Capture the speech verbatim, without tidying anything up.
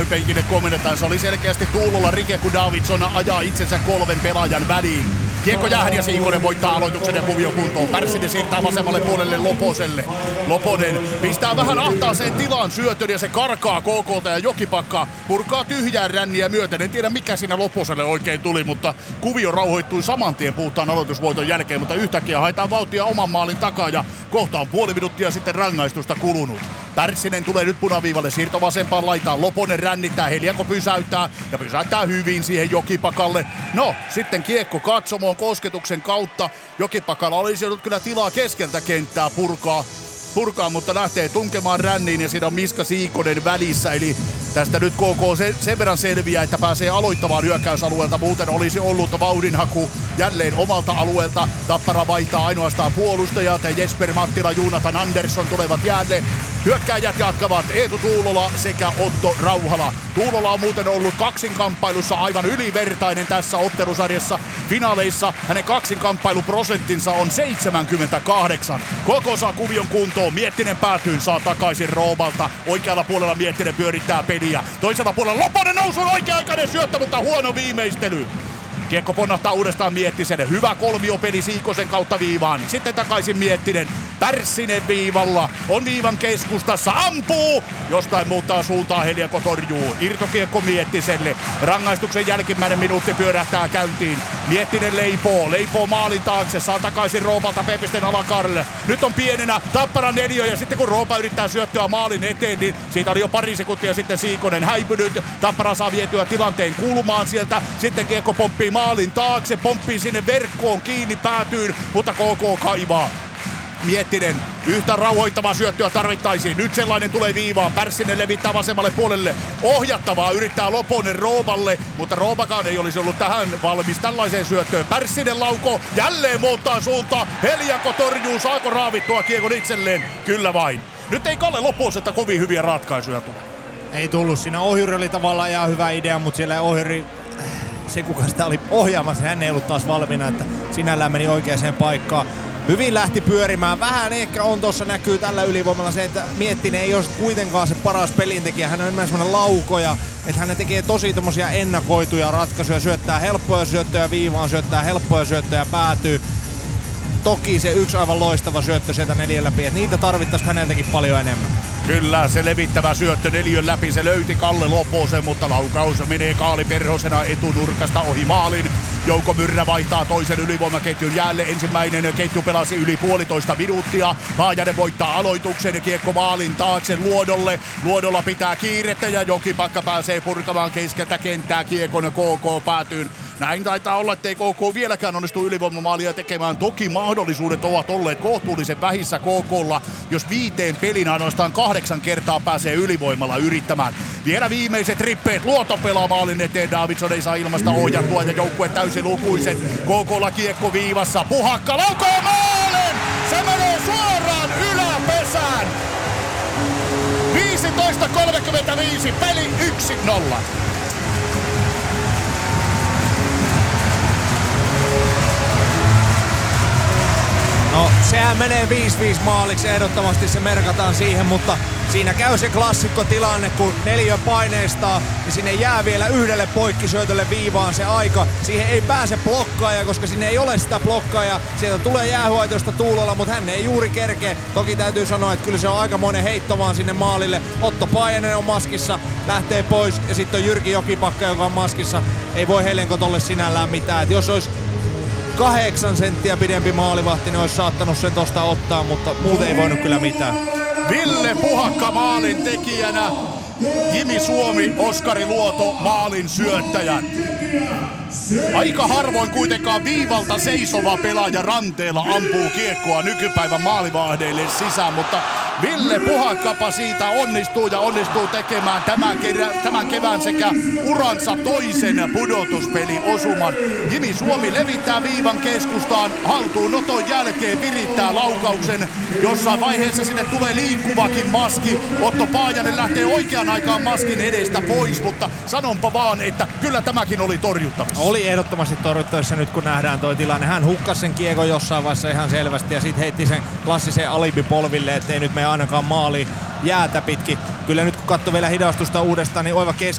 penkille komennetaan. Se oli selkeästi Tuulolla rike, kun Davidson ajaa itsensä kolmen pelaajan väliin. Kiekko jäähän ja Siikonen voittaa aloituksen ja kuvio kuntoon. Pärssinen siirtää vasemmalle puolelle Loposelle. Loponen pistää vähän ahtaaseen tilaan syötön ja se karkaa K K:lta ja Jokipakka purkaa tyhjään ränniä myöten. En tiedä mikä siinä Loposelle oikein tuli, mutta kuvio rauhoittui saman tien puhtaan aloitusvoiton jälkeen. Mutta yhtäkkiä haetaan vauhtia oman maalin takaa ja kohta on puoli minuuttia sitten rangaistusta kulunut. Pärssinen tulee nyt punaviivalle, siirto vasempaan laitaan, Loponen rännittää, Helianko pysäyttää ja pysäyttää hyvin siihen Jokipakalle. No, sitten kiekko katsomoon kosketuksen kautta. Jokipakalla olisi ollut kyllä tilaa keskeltä kenttää purkaa, purkaa, mutta lähtee tunkemaan ränniin ja siinä on Miska Siikonen välissä. Eli tästä nyt K K sen, sen verran selviää, että pääsee aloittamaan hyökkäysalueelta. Muuten olisi ollut vauhdinhaku jälleen omalta alueelta. Tappara vaihtaa ainoastaan puolustajat. Jesper Mattila, Joonatan Andersson tulevat jäälle. Hyökkääjät jatkavat Eetu Tuulola sekä Otto Rauhala. Tuulola on muuten ollut kaksinkamppailussa aivan ylivertainen tässä ottelusarjassa. Finaaleissa hänen kaksinkamppailuprosenttinsa on seitsemänkymmentäkahdeksan. Koko saa kuvion kuntoon. Miettinen päätyyn saa takaisin Roomalta. Oikealla puolella Miettinen pyörittää peliä. Toisella puolella Loponen nousu, oikea-aikainen syöttö, mutta huono viimeistely. Kiekko ponnahtaa uudestaan Miettiselle. Hyvä kolmiopeli Siikosen kautta viivaan. Sitten takaisin Miettinen. Pärssinen viivalla. On viivan keskustassa. Ampuu! Jostain muuttaa suuntaa. Helianko torjuu. Irtokiekko Miettiselle. Rangaistuksen jälkimmäinen minuutti pyörähtää käyntiin. Miettinen leipoo. Leipoo maalin taakse. Saa takaisin Roopalta Pepisten Alakarille. Nyt on pienenä Tapparan neliö. Ja sitten kun Roopa yrittää syöttöä maalin eteen, niin siitä oli jo pari sekuntia sitten Siikonen häipynyt. Tappara saa vietyä tilanteen kulmaan sieltä. Sitten kiekko pomppii maalin taakse. Pomppii sinne verkkoon kiinni päätyyn. Mutta K K kaivaa. Miettinen, yhtä rauhoittavaa syöttöä tarvittaisiin. Nyt sellainen tulee viivaan. Pärssinen levittää vasemmalle puolelle. Ohjattavaa yrittää Loponen Roomalle, mutta Roomakaan ei olisi ollut tähän valmis tällaiseen syöttöön. Pärssinen lauko, jälleen muuttaa suunta. Helianko torjuu, saako raavittua kiekon itselleen? Kyllä vain. Nyt ei Kalle Loposelta kovin hyviä ratkaisuja tule. Ei tullut. Siinä Ohjuri oli tavallaan ihan hyvä idea, mutta siellä Ohjuri, se kuka sitä oli ohjaamassa, hän ei ollut taas valmiina, että sinällään meni oikeaan paikkaan. Hyvin lähti pyörimään. Vähän ehkä on tuossa näkyy tällä ylivoimalla se, että Miettinen ei ole kuitenkaan se paras pelintekijä. Hän on enemmän semmoinen laukoja, että hän tekee tosi tommosia ennakoituja ratkaisuja. Syöttää helppoja syöttöjä viivaan, syöttää helppoja syöttöjä päätyy. Toki se yksi aivan loistava syöttö sieltä neljän läpi, että niitä tarvittaisiin häneltäkin paljon enemmän. Kyllä, se levittävä syöttö neljön läpi, se löyti Kalle Loposen, mutta laukaus menee Kaali Perhosena etunurkasta ohi maalin. Jouko Myrrä vaihtaa toisen ylivoimaketjun jäälle. Ensimmäinen ketju pelasi yli puolitoista minuuttia. Paajanen voittaa aloituksen ja kiekko maalin taakse Luodolle. Luodolla pitää kiirettä ja Jokipakka pääsee purkamaan keskeltä kenttää kiekon K K päätyyn. Näin taitaa olla, ettei K K vieläkään onnistu ylivoimamaalia tekemään. Toki mahdollisuudet ovat olleet kohtuullisen vähissä K K:lla, jos viiteen pelin ainoastaan kahdeksan kertaa pääsee ylivoimalla yrittämään. Vielä viimeiset rippeet, Luoto pelaa maalin eteen, Davidson ei saa ilmasta ohjattua ja joukkue täysin lukuiset. K K:lla kiekko viivassa, Puhakka laukoo maalin! Se menee suoraan yläpesään! viisitoista kolmekymmentäviisi, peli yksi nolla. No, sehän menee viisi viisi maaliksi, ehdottomasti se merkataan siihen, mutta siinä käy se klassikkotilanne, kun neljä paineistaa, niin sinne jää vielä yhdelle poikkisyötölle viivaan se aika. Siihen ei pääse blokkaaja, koska sinne ei ole sitä blokkaajaa. Sieltä tulee jäähyötöstä Tuulolla, mutta hän ei juuri kerkeä. Toki täytyy sanoa, että kyllä se on aikamoinen heitto vaan sinne maalille. Otto Paajanen on maskissa, lähtee pois ja sitten on Jyrki Jokipakka, joka on maskissa. Ei voi Helenko tolle sinällään mitään. Et jos olisi kahdeksan senttiä pidempi maalivahti, niin olisi saattanut sen tosta ottaa, mutta muuten ei voinut kyllä mitään. Ville Puhakka maalin tekijänä, Jimi Suomi, Oskari Luoto maalin syöttäjän. Aika harvoin kuitenkaan viivalta seisova pelaaja ranteella ampuu kiekkoa nykypäivän maalivahdeille sisään, mutta Ville Puhakkapa siitä onnistuu ja onnistuu tekemään tämän, kerä, tämän kevään sekä uransa toisen pudotuspeliosuman. Jimi Suomi levittää viivan keskustaan, haltuunoton jälkeen virittää laukauksen. Jossain vaiheessa sinne tulee liikkuvakin maski. Otto Paajanen lähtee oikean aikaan maskin edestä pois, mutta sanonpa vaan, että kyllä tämäkin oli torjuttavissa. Oli ehdottomasti torjuttavissa nyt kun nähdään toi tilanne. Hän hukkasi sen kiekon jossain vaiheessa ihan selvästi ja sitten heitti sen klassisen alibipolville, ettei nyt mene ainakaan maaliin jäätä pitkin. Kyllä nyt kun katsoo vielä hidastusta uudestaan, niin oiva keski